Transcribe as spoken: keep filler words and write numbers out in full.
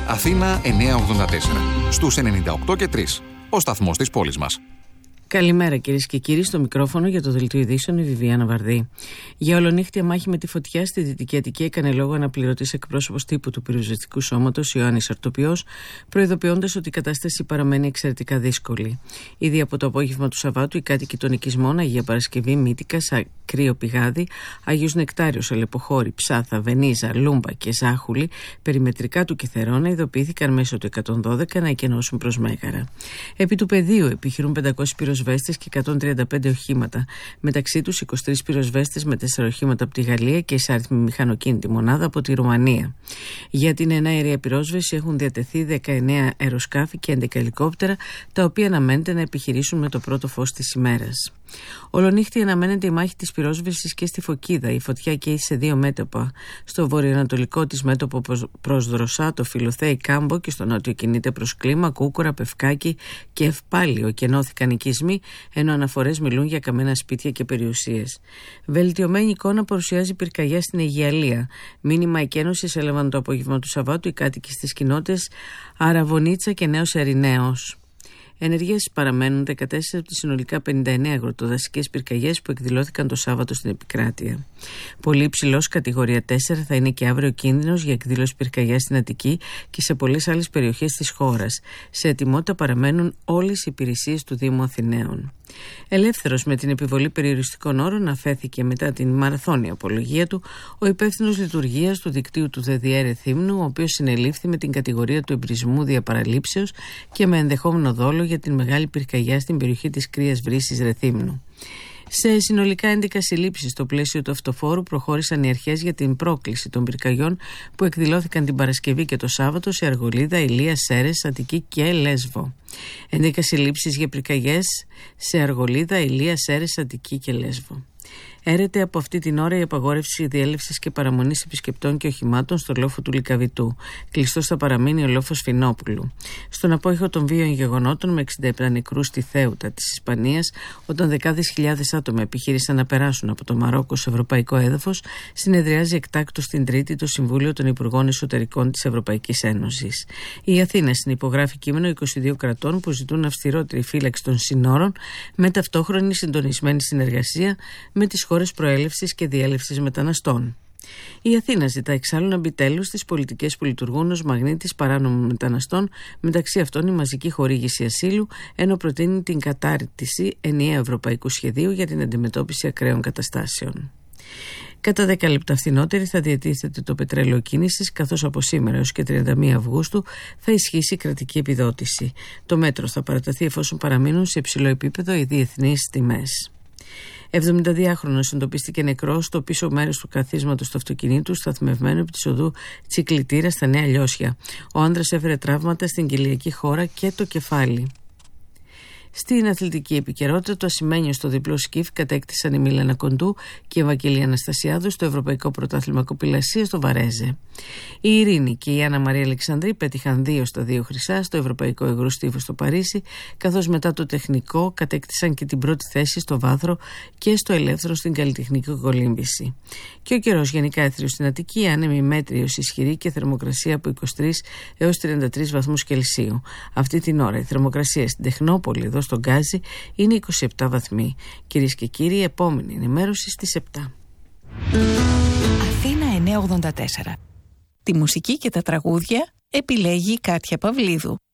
Αθήνα εννιακόσια ογδόντα τέσσερα. Στους ενενήντα οκτώ και τρία. Ο σταθμός της πόλης μας. Καλημέρα κυρίες και κύριοι, στο μικρόφωνο για το Δελτίο Ειδήσεων η Βιβιάνα Βαρδή. Για ολονύχτια μάχη με τη φωτιά στη Δυτική Αττική έκανε λόγο αναπληρωτής εκπρόσωπος τύπου του πυροσβεστικού σώματος Ιωάννης Αρτοπιός, προειδοποιώντας ότι η κατάσταση παραμένει εξαιρετικά δύσκολη. Ήδη από το απόγευμα του Σαββάτου, οι κάτοικοι των οικισμών Αγία Παρασκευή, Μύτικας, Κρύο Πηγάδι, Άγιος Νεκτάριος, Αλεποχώρη, Ψάθα, Βενίζα, Λούμπα και Ζάχουλη, περιμετρικά του Κιθερώνα, ειδοποιήθηκαν μέσω του εκατόν δώδεκα να εκενώσουν προς Μέγαρα. Επί του πεδίου επιχειρούν πεντακόσιοι πυροσβέστες και εκατόν τριάντα πέντε οχήματα. Μεταξύ τους είκοσι τρεις πυροσβέστες με τέσσερα οχήματα από τη Γαλλία και εισάριθμη μηχανοκίνητη μονάδα από τη Ρουμανία. Για την εναέρια πυρόσβεση έχουν διατεθεί δεκαεννέα αεροσκάφη και έντεκα ελικόπτερα, τα οποία αναμένεται να επιχειρήσουν με το πρώτο φως της ημέρας. Ολονύχτη αναμένεται η μάχη της πυρόσβεσης και στη Φωκίδα. Η φωτιά καίει σε δύο μέτωπα. Στο βορειοανατολικό της μέτωπο προς Δροσά, το Φιλοθέη Κάμπο, και στο νότιο κινείται προς Κλίμα, Κούκορα, Πευκάκι και Ευπάλιο. Κενώθηκαν οικισμοί, ενώ αναφορές μιλούν για καμένα σπίτια και περιουσίες. Βελτιωμένη εικόνα παρουσιάζει πυρκαγιά στην Αιγιαλία. Μήνυμα εκένωσης έλαβαν το απόγευμα του Σαββάτου οι κάτοικοι στις κοινότητες Αραβωνίτσα και Νέος Ερηναίος. Ενεργές παραμένουν δεκατέσσερις από τις συνολικά πενήντα εννέα αγροτοδασικές πυρκαγιές που εκδηλώθηκαν το Σάββατο στην επικράτεια. Πολύ υψηλός, κατηγορία τέσσερα, θα είναι και αύριο ο κίνδυνος για εκδήλωση πυρκαγιάς στην Αττική και σε πολλές άλλες περιοχές της χώρας. Σε ετοιμότητα παραμένουν όλες οι υπηρεσίες του Δήμου Αθηναίων. Ελεύθερος με την επιβολή περιοριστικών όρων αφέθηκε μετά την μαραθώνια απολογία του ο υπεύθυνος λειτουργίας του δικτύου του ΔΔΕ Ρεθύμνου, ο οποίος συνελήφθη με την κατηγορία του εμπρισμού διαπαραλήψεως και με ενδεχόμενο δόλο για την μεγάλη πυρκαγιά στην περιοχή της Κρύας Βρύσης Ρεθύμνου. Σε συνολικά έντεκα συλλήψεις στο πλαίσιο του αυτοφόρου προχώρησαν οι αρχές για την πρόκληση των πυρκαγιών που εκδηλώθηκαν την Παρασκευή και το Σάββατο σε Αργολίδα, Ηλία, Σέρρες, Αττική και Λέσβο. έντεκα συλλήψεις για πυρκαγιές σε Αργολίδα, Ηλία, Σέρρες, Αττική και Λέσβο. Έρεται από αυτή την ώρα η απαγόρευση διέλευσης και παραμονής επισκεπτών και οχημάτων στο λόφο του Λυκαβητού. Κλειστός θα παραμείνει ο λόφος Φινόπουλου. Στον απόϊχο των βίων γεγονότων με εξήντα επτά νεκρούς στη Θέουτα της Ισπανίας, όταν δεκάδες χιλιάδες άτομα επιχείρησαν να περάσουν από το Μαρόκο σε ευρωπαϊκό έδαφος, συνεδριάζει εκτάκτως την Τρίτη το Συμβούλιο των Υπουργών Εσωτερικών της Ευρωπαϊκής Ένωσης. Η Αθήνα συνυπογράφει κείμενο είκοσι δύο κρατών που ζητούν αυστηρότερη φύλαξη των συνόρων με ταυτόχρονη συντονισμένη συνεργασία με τις χώρες προέλευσης και διέλευσης μεταναστών. Η Αθήνα ζητά εξάλλου να μπει τέλος στις πολιτικές που λειτουργούν ως μαγνήτης παράνομων μεταναστών, μεταξύ αυτών η μαζική χορήγηση ασύλου, ενώ προτείνει την κατάρτιση ενιαίου ευρωπαϊκού σχεδίου για την αντιμετώπιση ακραίων καταστάσεων. Κατά δέκα λεπτά φθηνότερη θα διατίθεται το πετρέλαιο κίνησης, καθώς από σήμερα έως και τριάντα μία Αυγούστου θα ισχύσει η κρατική επιδότηση. Το μέτρο θα παραταθεί εφόσον παραμείνουν σε υψηλό επίπεδο οι διεθνείς τιμές. εβδομηνταδυάχρονος εντοπίστηκε νεκρός στο πίσω μέρος του καθίσματος του αυτοκινήτου, σταθμευμένο επί της οδού Τσικλητήρα στα Νέα Λιώσια. Ο άνδρας έφερε τραύματα στην κοιλιακή χώρα και το κεφάλι. Στην αθλητική επικαιρότητα, το ασημένιο στο διπλό σκιφ κατέκτησαν η Μίλανα Κοντού και η Ευαγγελία Αναστασιάδου στο Ευρωπαϊκό Πρωτάθλημα Κοπηλασίας στο Βαρέζε. Η Ειρήνη και η Άννα Μαρία Αλεξανδρή πέτυχαν δύο στα δύο χρυσά στο Ευρωπαϊκό Υγρού Στίβο στο Παρίσι, καθώς μετά το τεχνικό κατέκτησαν και την πρώτη θέση στο βάθρο και στο ελεύθερο στην καλλιτεχνική κολύμβηση. Και ο καιρός γενικά έθριος στην Αττική, άνεμη μέτριος ισχυρή και θερμοκρασία από είκοσι τρεις έως τριάντα τρεις βαθμούς Κελσίου. Αυτή την ώρα η θερμοκρασία στην Τεχνόπολη, εδώ στον Γκάζι, είναι είκοσι επτά βαθμοί. Κυρίες και κύριοι, η επόμενη ενημέρωση στις επτά. Αθήνα εννιακόσια ογδόντα τέσσερα. Τη μουσική και τα τραγούδια επιλέγει η Κάτια Παυλίδου.